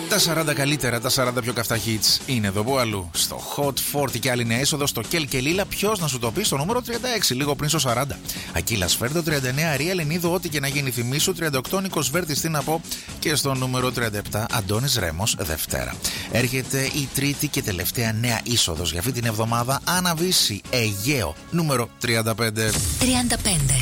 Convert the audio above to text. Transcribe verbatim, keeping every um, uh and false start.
Τα σαράντα καλύτερα, τα σαράντα πιο καυτά hits είναι εδώ που αλλού. Στο Hot σαράντα και άλλη νέα είσοδο στο Κέλ και Λίλα. Ποιος να σου το πει στο νούμερο τριάντα έξι, λίγο πριν στο σαράντα. Ακύλα Σφέρντο τριάντα εννέα, Ρία Λενίδου, ό,τι και να γίνει θυμίσου. τριάντα οκτώ, Νίκος Βέρτης, τι να πω. Και στο νούμερο τριάντα επτά, Αντώνης Ρέμος, Δευτέρα. Έρχεται η τρίτη και τελευταία νέα είσοδος για αυτή την εβδομάδα. Αναβίση Αιγαίο, νούμερο τριάντα πέντε. τριάντα πέντε.